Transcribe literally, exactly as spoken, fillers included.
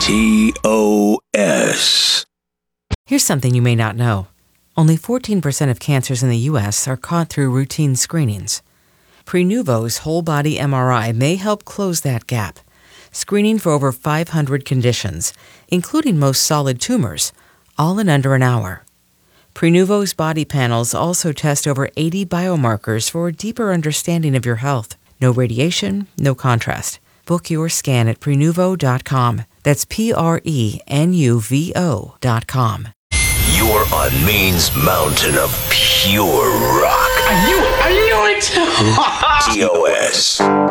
T O S. Here's something you may not know. Only fourteen percent of cancers in the U S are caught through routine screenings. Prenuvo's whole-body M R I may help close that gap, screening for over five hundred conditions, including most solid tumors, all in under an hour. Prenuvo's body panels also test over eighty biomarkers for a deeper understanding of your health. No radiation, no contrast. Book your scan at Prenuvo dot com. That's P R E N U V O dot com. You're on Maine's mountain of pure rock. I knew it! I knew it! T O S.